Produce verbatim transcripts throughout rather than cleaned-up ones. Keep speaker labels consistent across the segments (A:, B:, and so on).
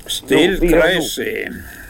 A: Still crazy.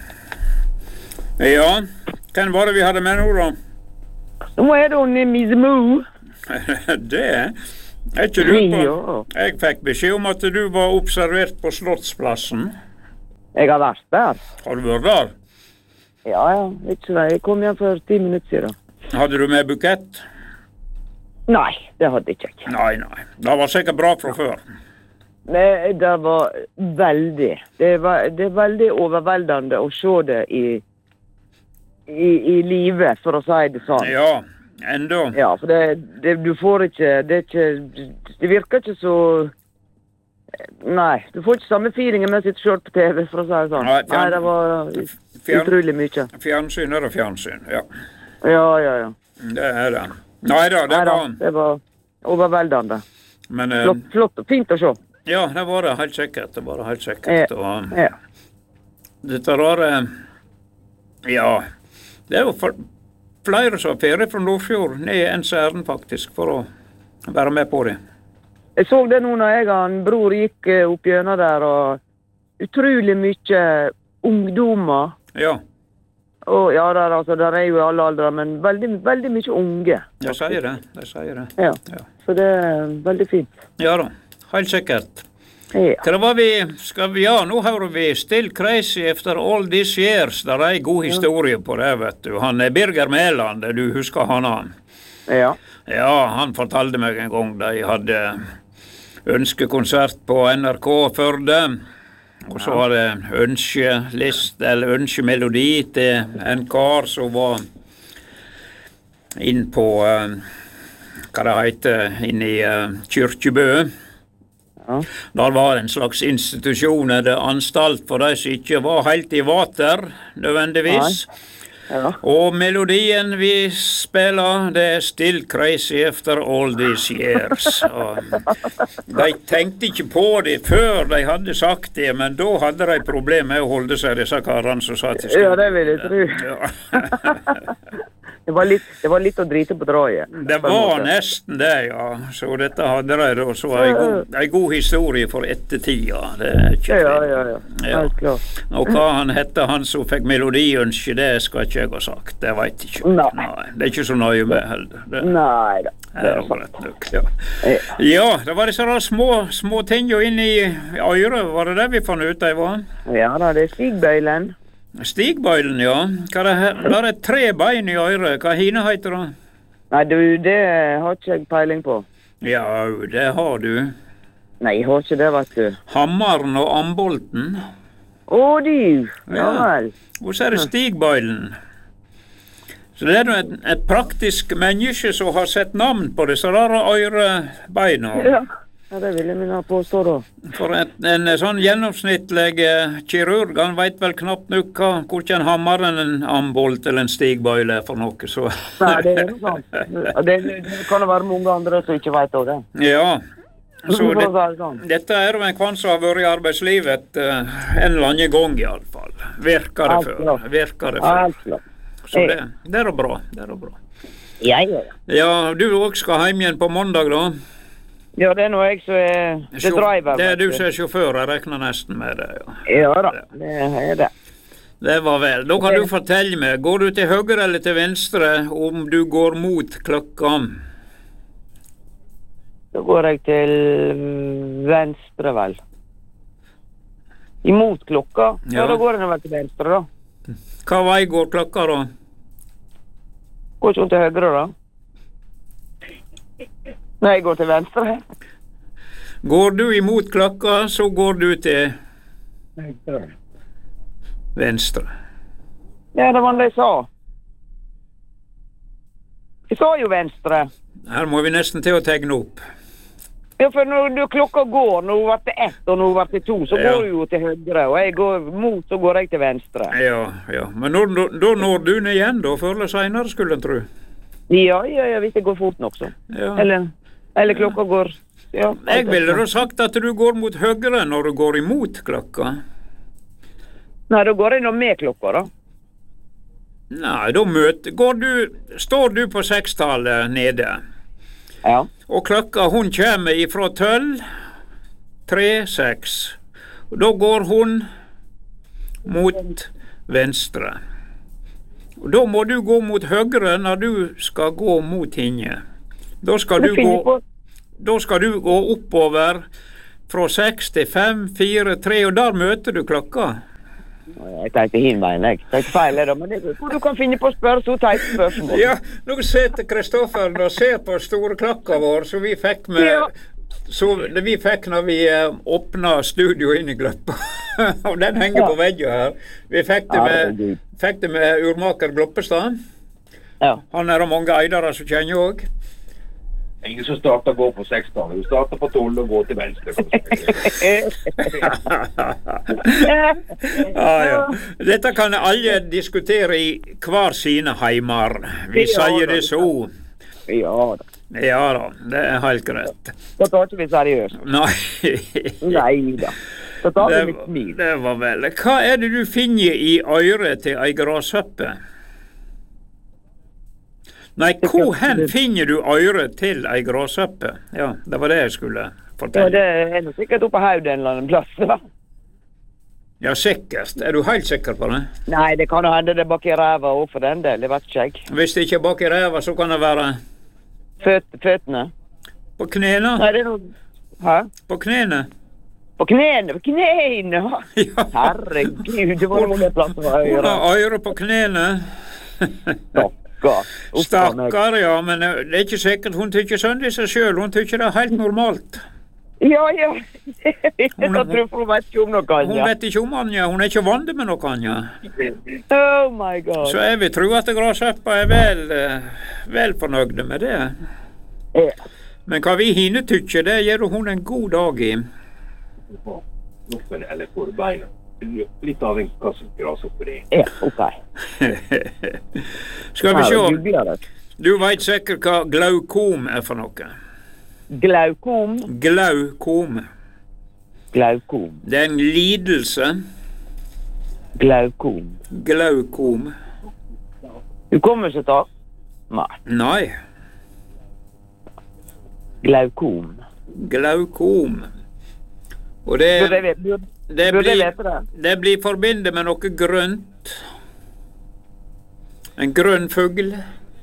A: Ja, hvem var det vi hadde med nå da?
B: Nå er det hun Miss Moo.
A: Det er ikke du på. Jeg fikk beskjed om at du var observert på Slottsplassen.
B: Jeg har vært der.
A: Har du vært der?
B: Ja, ja, ikke det. Jeg kom hjem for ti minutter siden.
A: Hadde du med bukett?
B: Nei, det hadde ikke jeg.
A: Nei, nei. Det var sikkert bra fra før.
B: Det, det var veldig. Det, var, det er veldig overveldende å se det i, i, i livet, for å si det sånn.
A: Ja, enda.
B: Ja, for det, det, du får ikke, det er ikke, det virker ikke så, nei, du får ikke samme feelingen med å sitte selv på T V, for å si det sånn. Nei, fjern, nei det var fjern, utrolig mye.
A: Fjernsyn er det fjernsyn, ja.
B: Ja, ja, ja.
A: Det er det. Nei da, det
B: Neida,
A: var...
B: det var overveldende.
A: Men, uh,
B: flott, flott, fint å se.
A: Ja, det var det helt sikkert. Det var det helt sikkert. Og,
B: ja.
A: Dette rare... Ja, det er jo for, flere som har ferie fra Nordfjord ned i en særen faktisk, for å være med på det.
B: Jeg så det nå når jeg og en bror gikk opp gjennom der, og utrolig mye ungdommer.
A: Ja.
B: Og ja, der, altså, der er jo i alle aldre, men veldig, veldig mye unge.
A: Jeg sier det, jeg sier det.
B: Ja. ja, så det er veldig fint.
A: Ja da, helt sikkert.
B: Ja.
A: Hva var vi, skal vi, ja, nå hører vi Still Crazy After All These Years. Der er en god historie på det, vet du. Han er Birger Mæland, du husker han han?
B: Ja.
A: Ja, han fortalte meg en gang da jeg hadde ønskekonsert på N R K Førde. Og så var det ønskelist, eller ønskemelodi til en kar som var inn på, uh, hva det heter, inn i uh, Kyrkjebø. Ja. Der var en slags institusjon eller anstalt for de som ikke var helt i vater, nødvendigvis. Ja. Og melodien vi spiller, det er Still Crazy After All These Years. Og de tenkte ikke på det før de hadde sagt det, men da hadde de problem med å holde seg, disse karene som sa til
B: skolen. Ja, det vil jeg tro. Ja. Det var, litt, det var litt å drite på draget.
A: Det var nesten det, ja. Så dette hadde de da, så en god, en god historie for ettertida. Det er ikke
B: ja, ja, ja, ja. Helt klart.
A: Og hva han hette, han som fikk melodiønske, det skal ikke jeg ha sagt. Det vet jeg ikke.
B: Nei.
A: Nei. Det er ikke så nøye med heller. Det,
B: Nei da.
A: Det er rett nok, ja. Ja, det var disse små, små ting jo inn i øret. Var det det vi fant ut av, var?
B: Ja da, det er stigbøylen.
A: Stigbøylen, ja. Hva det her? Der er tre bein i øret. Hva hine heter det?
B: Nei, du, det har ikke jeg peiling på.
A: Ja, det har du.
B: Nei, jeg har ikke det, vet du.
A: Hammeren og ambolten.
B: Å, du. Ja vel.
A: Og så er det stigbøylen. Så det er et, et praktisk menneske som har sett navn på disse rare ørebeina.
B: Ja. Ja, det vil jeg minne påstå da.
A: For et, en sånn gjennomsnittlig uh, kirurg, han vet vel knapt nok hva hvordan hammeren en ambolt eller en stigbøyle er for noe, så...
B: Nei, det er noe sant. Det, det kan være mange andre som ikke vet også det.
A: Ja, så det, dette er jo en kvann som har vært i arbeidslivet uh, en eller annen gang i alle fall. Virker det før, virker det før. Så det, det er jo bra, det er jo bra.
B: Ja, ja, ja.
A: Ja, du også skal hjem igjen på mandag da?
B: Ja, det er noe jeg som er det driver.
A: Det er du som er sjåfør, jeg regner nesten med det, ja.
B: Ja da, det er det.
A: Det var vel. Da kan du fortelle meg, går du til høyre eller til venstre om du går mot klokka?
B: Da går jeg til venstre, vel. Imot klokka? Ja, ja da går jeg vel til venstre, da.
A: Hva vei går klokka, da?
B: Går ikke til høyre, da. Nei, jeg går til venstre.
A: Går du imot klokka, så går du til
B: venstre.
A: Venstre.
B: Ja, det var det jeg sa. Jeg sa jo venstre.
A: Her må vi nesten til å tegne opp.
B: Ja, for når du, klokka går, når hun var til ett og når hun var til to, så ja. Går du jo til høyre, og jeg går mot, så går jeg til venstre.
A: Ja, ja. Men når, da når du ned igjen, da, før eller senere, skulle jeg tro.
B: Ja, ja, ja, hvis det går fort nok, så. Ja. Eller... Eller klokka går... Ja,
A: jeg ville da sagt at du går mot høyre når du går imot klokka.
B: Nei, da går jeg nå med klokka, da.
A: Nei, da møter... Går du... Står du på sekstallet nede?
B: Ja.
A: Og klokka, hun kommer ifra tølv, tre, seks. Og da går hun mot venstre. Og da må du gå mot høyre når du skal gå mot henne. Da skal du gå, da skal du gå oppover fra seks til fem, fire, tre, og der møter du klokka.
B: Jeg tenkte hinveien, jeg. Jeg tenkte feil, da, men det, hvor du kan finne på å spørre så teit spørsmål.
A: Ja, nå sitter Kristoffer og ser på store klokka vår, så vi fikk med... Ja. Så det vi fikk når vi eh, åpnet studio inn i Gløppa, og den henger ja. på veggen her. Vi fikk det med, fikk det med urmaker Gloppestad. Ja. Han er det mange eidere som kjenner også.
C: Ingen som starter å gå på seksten. Du starter på tolv og går til venstre.
A: ja, ja. Dette kan alle diskutere i hver sine heimer. Vi ja, sier det så.
B: Ja da.
A: Ja da, det er helt greit.
B: Da tar ikke vi seriøst.
A: Nei.
B: Nei da. Da tar vi litt smil.
A: Det var vel. Hva er det du finner i øret til ei grashøppe? Nei, hvor hen finner du øret til ei grashøppe? Ja, det var det jeg skulle fortelle.
B: Ja, det er nok sikkert oppe på Hauden eller en plass, da.
A: Ja, sikkert. Er du helt sikker på det?
B: Nei, det kan jo hende det er bak i ræva og for den del, det vet ikke jeg.
A: Hvis det ikke er bak i ræva, så kan det være...
B: Føt, føttene.
A: På knene?
B: Nei, det er noe... Hæ?
A: På knene?
B: På knene? På knene?
A: Ja.
B: Herregud, det var noe plass på øyre.
A: Hun har øyre på knene.
B: Stakkar.
A: Stakkar, ja, men det er ikke sikkert hun tykker sånn i seg selv. Hun tykker det er helt normalt.
B: Ja, ja. Jeg tror hun vet ikke om noe annet.
A: Hun vet ikke om annet. Hun er ikke vant med noe annet.
B: Oh my God.
A: Så jeg vil tro at grashøppa er vel, vel fornøgde med det.
B: Ja.
A: Men hva vi hine tykker, det gjør hun en god dag i.
C: Eller på beina. Litt av en kasse grashopper i.
B: Ja, ok.
A: Skal vi se. Du vet sikkert hva glaukom er for noe.
B: Glaukom?
A: Glaukom.
B: Glaukom.
A: Det er en lidelse.
B: Glaukom.
A: Glaukom.
B: Du kommer ikke til? Nei.
A: Nei.
B: Glaukom.
A: Glaukom. Og det,
B: burde jeg, burde,
A: det,
B: burde
A: blir,
B: det?
A: det blir forbindet med noe grønt. En grønn fugl.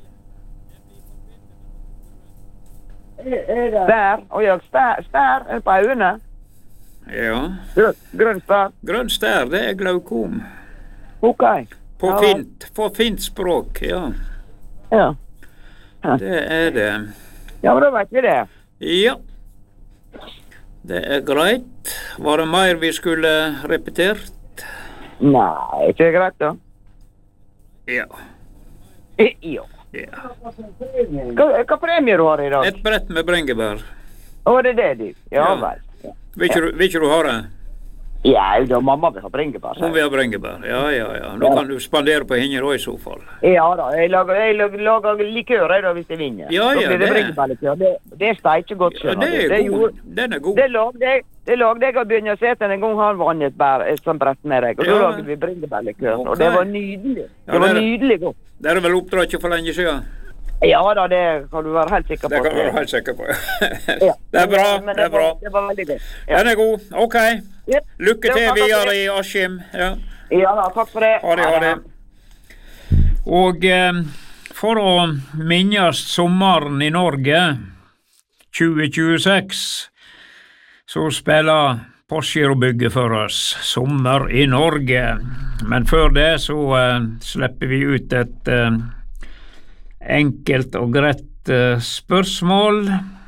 B: Stær, og jeg stær, stær er på øynene.
A: Ja.
B: Grønn stær.
A: Grønn stær, det er glaukom.
B: Ok.
A: På
B: ja.
A: fint, på fint språk, ja.
B: Ja. ja.
A: Det er det.
B: Ja, men da vet vi det.
A: Ja. Det er greit. Var det mer vi skulle repetert?
B: Nei, ikke greit da.
A: Ja.
B: Ja.
A: Ja.
B: Hva, hva premier du har i dag?
A: Et brett med bringebær.
B: Å, det er det du? Ja, ja. vel. Ja.
A: Vil ikke, du, vil ikke du ha det?
B: Ja, da mamma vil ha bringebær.
A: Hun vil ha bringebær, ja, ja, ja. Nå ja. kan du spandere på henne da i så fall.
B: Ja da, jeg lager, jeg lager, lager likør da hvis jeg vinner.
A: Ja, ja,
B: det. Det, det, det er ikke godt,
A: ja, det er
B: det
A: god.
B: Gjorde,
A: Den er god.
B: Det lagde jeg, det lagde jeg å begynne å sete en gang han vannet bær, som brett med deg. Og ja. da lagde vi bringebærlikør, okay. og det var nydelig. Det ja, var det nydelig godt.
A: Det er vel oppdratt ikke for lenge siden?
B: Ja da, det kan du være helt sikker på.
A: Det kan du være helt sikker på, ja. ja. Det er bra, det, det er bra.
B: Det var veldig godt. Ja.
A: Den er god, ok. Yep. Lykke til videre i Askim. Ja.
B: ja da, takk for det.
A: Ha det, ha det. Og eh, for å minnes sommeren i Norge, tjue tjueseks, så spiller Postgirobygget for oss, sommer i Norge. Men før det så eh, slipper vi ut et eh, enkelt og greit uh, spørsmål.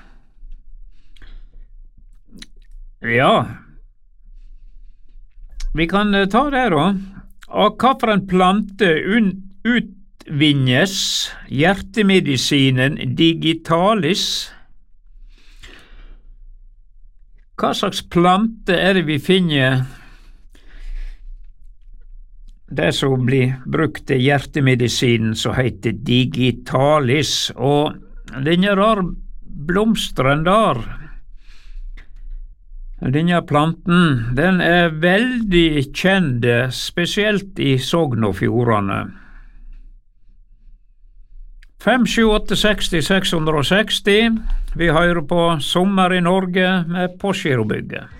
A: Ja, vi kan uh, ta det da. Av hva for en plante utvinnes hjertemedisinen digitalis? Hva slags plante er det vi finner det som blir brukt til hjertemedisinen som heter digitalis, og denne rar blomstren der, denne planten, den er veldig kjent, spesielt i Sogn og Fjordane. fem sju åtte seks seks seks seksti, vi hører på Sommer i Norge med Postgirobygget.